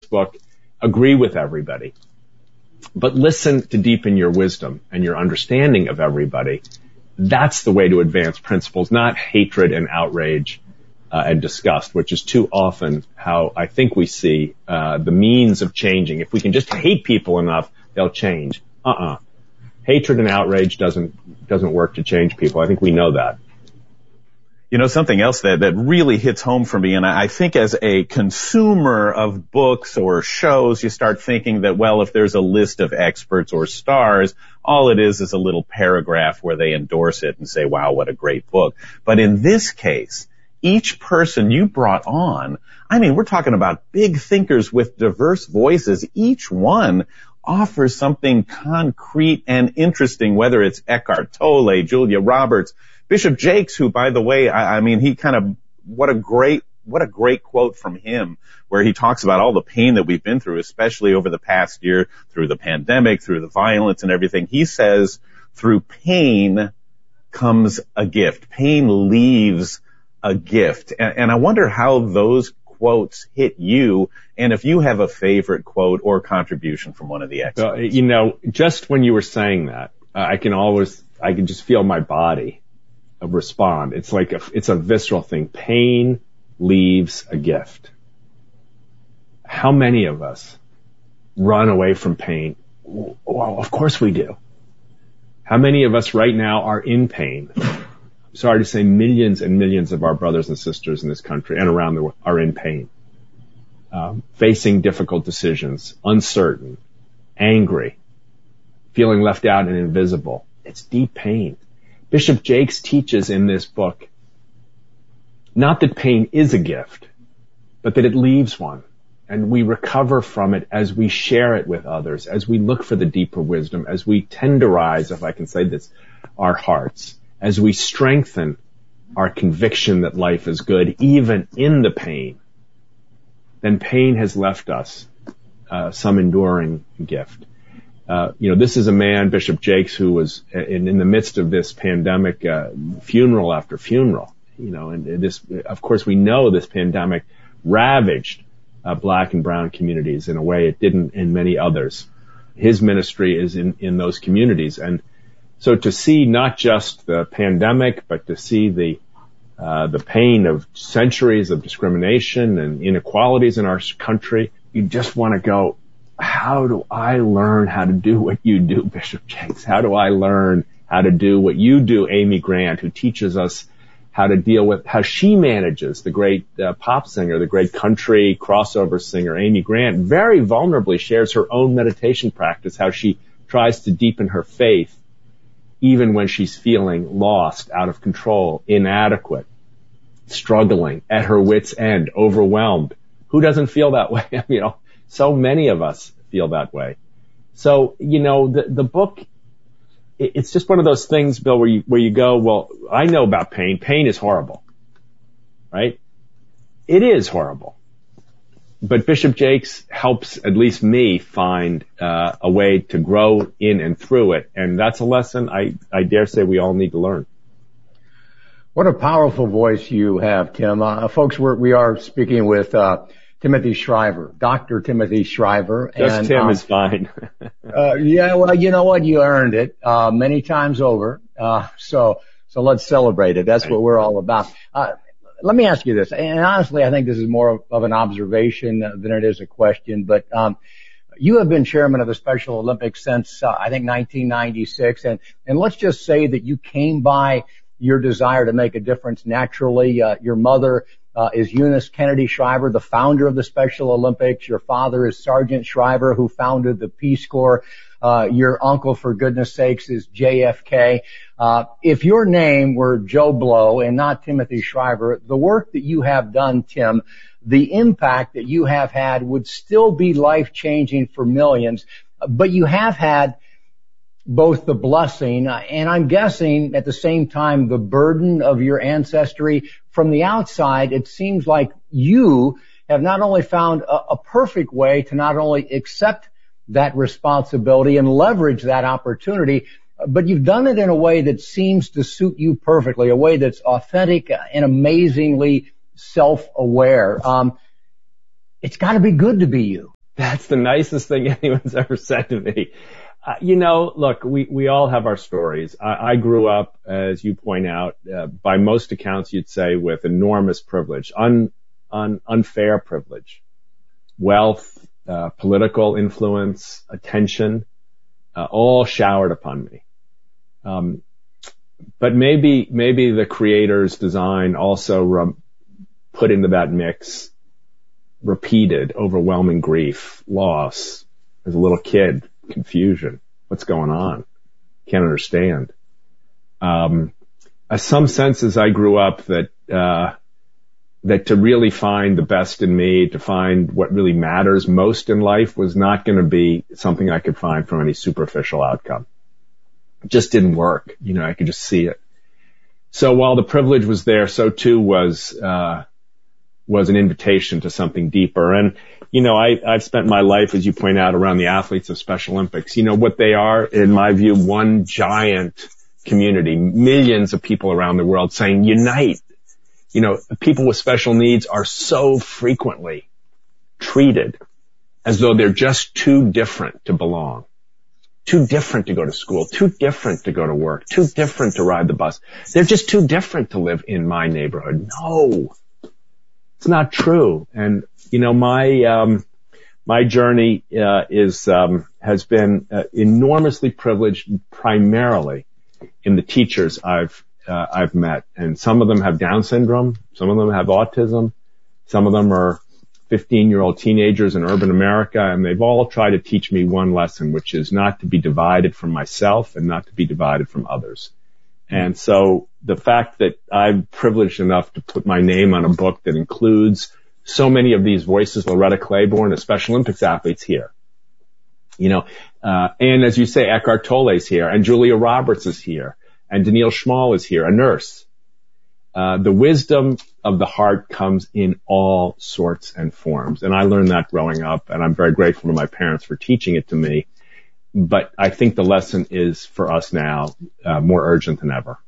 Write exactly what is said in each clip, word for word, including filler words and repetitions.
book, agree with everybody, but listen to deepen your wisdom and your understanding of everybody. That's the way to advance principles, not hatred and outrage uh, and disgust, which is too often how I think we see uh, the means of changing. If we can just hate people enough, they'll change. Uh-uh. Hatred and outrage doesn't doesn't work to change people. I think we know that. You know, something else that, that really hits home for me, and I think as a consumer of books or shows, you start thinking that, well, if there's a list of experts or stars, all it is is a little paragraph where they endorse it and say, wow, what a great book. But in this case, each person you brought on, I mean, we're talking about big thinkers with diverse voices. Each one offers something concrete and interesting, whether it's Eckhart Tolle, Julia Roberts, Bishop Jakes, who, by the way, I, I mean, he kind of, what a great, what a great quote from him, where he talks about all the pain that we've been through, especially over the past year, through the pandemic, through the violence and everything. He says, through pain comes a gift. Pain leaves a gift. And, and I wonder how those quotes hit you, and if you have a favorite quote or contribution from one of the experts. Well, you know, just when you were saying that, uh, I can always, I can just feel my body respond. It's like a, it's a visceral thing. Pain leaves a gift. How many of us run away from pain? Well, of course we do. How many of us right now are in pain? I'm sorry to say, millions and millions of our brothers and sisters in this country and around the world are in pain, um, facing difficult decisions, uncertain, angry, feeling left out and invisible. It's deep pain. Bishop Jakes teaches in this book not that pain is a gift, but that it leaves one, and we recover from it as we share it with others, as we look for the deeper wisdom, as we tenderize, if I can say this, our hearts, as we strengthen our conviction that life is good, even in the pain. Then pain has left us uh, some enduring gift. Uh, you know, this is a man, Bishop Jakes, who was in, in the midst of this pandemic, uh, funeral after funeral, you know, and this, of course, we know this pandemic ravaged uh, black and brown communities in a way it didn't in many others. His ministry is in, in those communities. And so to see not just the pandemic, but to see the, uh, the pain of centuries of discrimination and inequalities in our country, you just want to go, how do I learn how to do what you do, Bishop Jakes? How do I learn how to do what you do, Amy Grant, who teaches us how to deal with how she manages the great uh, pop singer, the great country crossover singer, Amy Grant, very vulnerably shares her own meditation practice, how she tries to deepen her faith even when she's feeling lost, out of control, inadequate, struggling, at her wit's end, overwhelmed. Who doesn't feel that way? You know, so many of us feel that way. So, you know, the, the book, it, it's just one of those things, Bill, where you, where you go, well, I know about pain. Pain is horrible, right? It is horrible. But Bishop Jakes helps, at least me, find uh, a way to grow in and through it. And that's a lesson I, I dare say we all need to learn. What a powerful voice you have, Tim. Uh, folks, we're, we are speaking with uh Timothy Shriver, Doctor Timothy Shriver. Just and, Tim um, is fine. uh, yeah, well, you know what? You earned it, uh, many times over. Uh, so, so let's celebrate it. That's what we're all about. Uh, let me ask you this. And honestly, I think this is more of, of an observation than it is a question, but, um, you have been chairman of the Special Olympics since, uh, I think nineteen ninety-six. And, and let's just say that you came by your desire to make a difference naturally. Uh, your mother, Uh, is Eunice Kennedy Shriver, the founder of the Special Olympics. Your father is Sergeant Shriver, who founded the Peace Corps. Uh, your uncle, for goodness sakes, is J F K. Uh, if your name were Joe Blow and not Timothy Shriver, the work that you have done, Tim, the impact that you have had would still be life-changing for millions. But you have had both the blessing uh, and I'm guessing at the same time the burden of your ancestry. From the outside, it seems like you have not only found a, a perfect way to not only accept that responsibility and leverage that opportunity, but you've done it in a way that seems to suit you perfectly, a way that's authentic and amazingly self-aware. Um, it's got to be good to be you. That's the nicest thing anyone's ever said to me. Uh, you know, look, we, we all have our stories. I, I grew up, as you point out, uh, by most accounts, you'd say, with enormous privilege, un, un, unfair privilege, wealth, uh, political influence, attention, uh, all showered upon me. Um, but maybe, maybe the creator's design also re- put into that mix repeated, overwhelming grief, loss. As a little kid, confusion. What's going on? Can't understand. Um, uh, some sense as I grew up that, uh, that to really find the best in me, to find what really matters most in life was not going to be something I could find from any superficial outcome. It just didn't work. You know, I could just see it. So while the privilege was there, so too was, uh, was an invitation to something deeper. And, you know, I, I've spent my life, as you point out, around the athletes of Special Olympics. You know, what they are, in my view, one giant community, millions of people around the world saying, unite. You know, people with special needs are so frequently treated as though they're just too different to belong, too different to go to school, too different to go to work, too different to ride the bus. They're just too different to live in my neighborhood. No. It's not true. And, you know, my, um, my journey, uh, is, um, has been uh, enormously privileged primarily in the teachers I've, uh, I've met. And some of them have Down syndrome. Some of them have autism. Some of them are fifteen year old teenagers in urban America. And they've all tried to teach me one lesson, which is not to be divided from myself and not to be divided from others. And so the fact that I'm privileged enough to put my name on a book that includes so many of these voices, Loretta Claiborne, a Special Olympics athletes here, you know, uh, and as you say, Eckhart Tolle's here, and Julia Roberts is here, and Daniil Schmall is here, a nurse. Uh, the wisdom of the heart comes in all sorts and forms. And I learned that growing up, and I'm very grateful to my parents for teaching it to me. But I think the lesson is for us now, uh, more urgent than ever.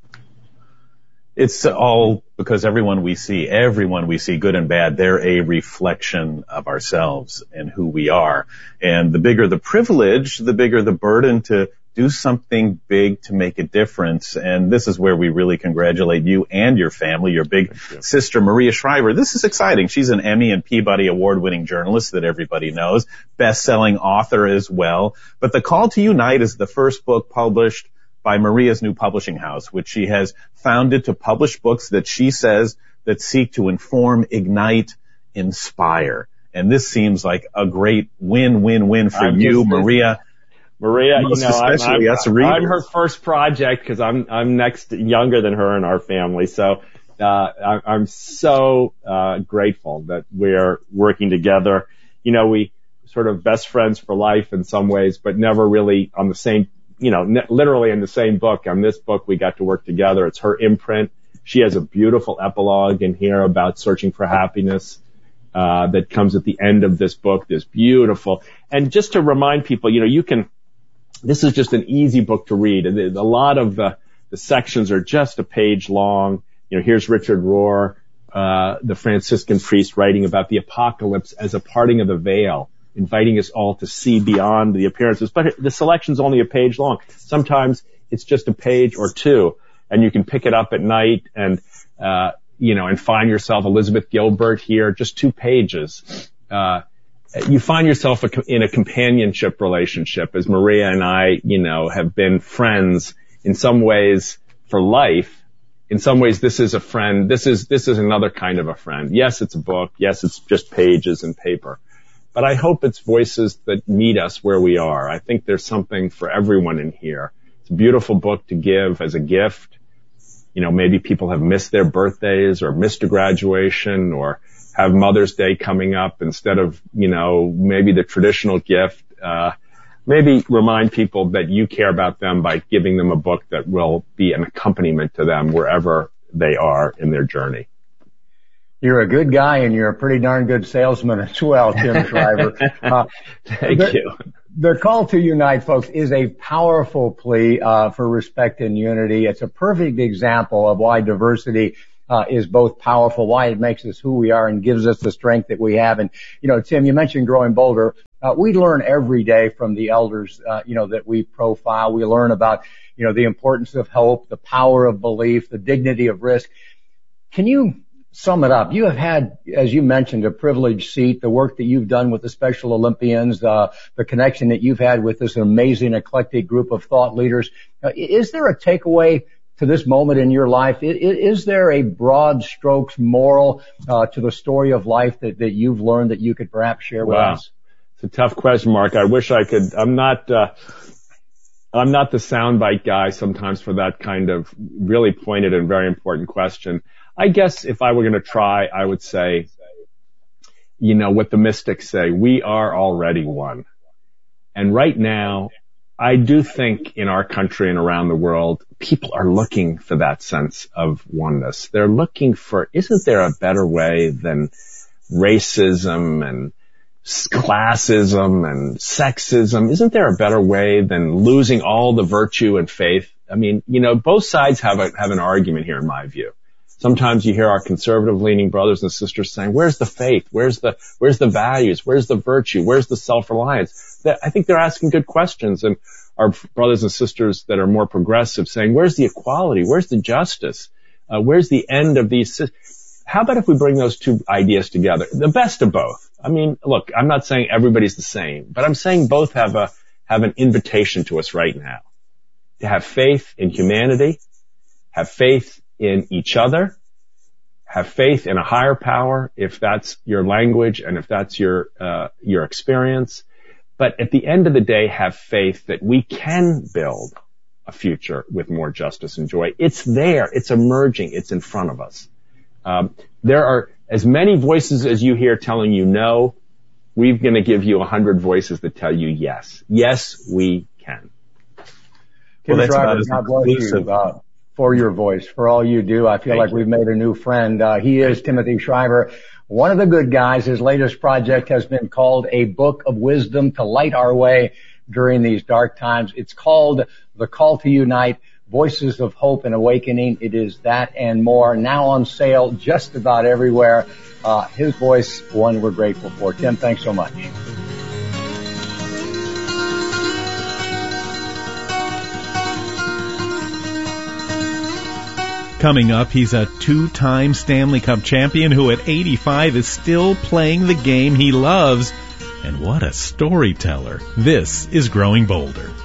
It's all because everyone we see, everyone we see, good and bad, they're a reflection of ourselves and who we are. And the bigger the privilege, the bigger the burden to do something big to make a difference. And this is where we really congratulate you and your family, your big you. sister, Maria Shriver. This is exciting. She's an Emmy and Peabody award-winning journalist that everybody knows, best-selling author as well. But The Call to Unite is the first book published by Maria's new publishing house, which she has founded to publish books that she says that seek to inform, ignite, inspire. And this seems like a great win-win-win for I'm you, Maria. Maria, Most you know, I'm, I'm, I'm her first first project because I'm I'm next younger than her in our family. So uh, I, I'm so uh, grateful that we're working together. You know, we sort of best friends for life in some ways, but never really on the same. You know, ne- literally in the same book. On this book, we got to work together. It's her imprint. She has a beautiful epilogue in here about searching for happiness. Uh, that comes at the end of this book. This beautiful, and just to remind people, you know, you can. This is just an easy book to read. A lot of the, the sections are just a page long. You know, here's Richard Rohr, uh, the Franciscan priest, writing about the apocalypse as a parting of the veil, inviting us all to see beyond the appearances. But the selection's only a page long. Sometimes it's just a page or two, and you can pick it up at night and, uh, you know, and find yourself Elizabeth Gilbert here, just two pages. Uh, You find yourself in a companionship relationship, as Maria and I, you know, have been friends in some ways for life. In some ways, this is a friend. This is, this is another kind of a friend. Yes, it's a book. Yes, it's just pages and paper. But I hope it's voices that meet us where we are. I think there's something for everyone in here. It's a beautiful book to give as a gift. You know, maybe people have missed their birthdays or missed a graduation or have Mother's Day coming up instead of, you know, maybe the traditional gift. Uh, maybe remind people that you care about them by giving them a book that will be an accompaniment to them wherever they are in their journey. You're a good guy and you're a pretty darn good salesman as well, Tim Shriver. Uh, Thank the, you. The Call to Unite, folks, is a powerful plea uh, for respect and unity. It's a perfect example of why diversity Uh, is both powerful, why it makes us who we are and gives us the strength that we have. And, you know, Tim, you mentioned Growing Bolder. Uh, we learn every day from the elders, uh, you know, that we profile. We learn about, you know, the importance of hope, the power of belief, the dignity of risk. Can you sum it up? You have had, as you mentioned, a privileged seat, the work that you've done with the Special Olympians, uh, the connection that you've had with this amazing eclectic group of thought leaders. Uh, is there a takeaway to this moment in your life? Is, is there a broad strokes moral uh, to the story of life that, that you've learned that you could perhaps share with wow. us? It's a tough question, Mark. I wish I could. I'm not. Uh, I'm not the soundbite guy sometimes for that kind of really pointed and very important question. I guess if I were going to try, I would say, you know, what the mystics say, we are already one. And right now, I do think in our country and around the world, people are looking for that sense of oneness. They're looking for, isn't there a better way than racism and classism and sexism? Isn't there a better way than losing all the virtue and faith? I mean, you know, both sides have a, have an argument here in my view. Sometimes you hear our conservative-leaning brothers and sisters saying, where's the faith? Where's the, where's the values? Where's the virtue? Where's the self-reliance? That, I think they're asking good questions. And our brothers and sisters that are more progressive saying, where's the equality? Where's the justice? Uh, where's the end of these? How about if we bring those two ideas together? The best of both. I mean, look, I'm not saying everybody's the same, but I'm saying both have a, have an invitation to us right now to have faith in humanity, have faith in each other, have faith in a higher power, if that's your language and if that's your, uh, your experience. But at the end of the day, have faith that we can build a future with more justice and joy. It's there. It's emerging. It's in front of us. Um, there are as many voices as you hear telling you no. We're going to give you a hundred voices that tell you yes. Yes, we can. Well, that's about as inclusive. Uh, for your voice, for all you do. I feel Thank like you. We've made a new friend. Uh, he is Timothy Shriver, one of the good guys. His latest project has been called A Book of Wisdom to Light Our Way During These Dark Times. It's called The Call to Unite, Voices of Hope and Awakening. It is that and more, now on sale just about everywhere. Uh, his voice, one we're grateful for. Tim, thanks so much. Coming up, he's a two-time Stanley Cup champion who at eighty-five is still playing the game he loves. And what a storyteller. This is Growing Bolder.